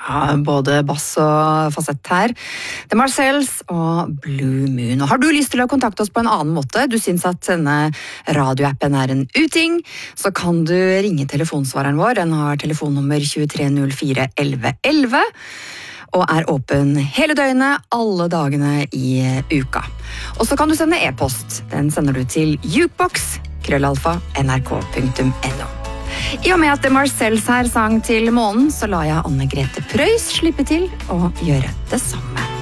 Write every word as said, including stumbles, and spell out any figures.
Ja, både bass og fasett her. The Marcells og Blue Moon. Og har du lyst til å kontakte oss på en annen måte, du synes at denne radioappen er en uting, så kan du ringe telefonsvareren vår. Den har telefonnummer tjuetre null fire elleve elleve og er åpen hele døgnet, alle dagene i uka. Og så kan du sende e-post. Den sender du til jukebox krøllalfa nrk punktum no. I og med at Marcells her sang til månen, så la jeg Anne Grete Preus slippe til å gjøre det samme.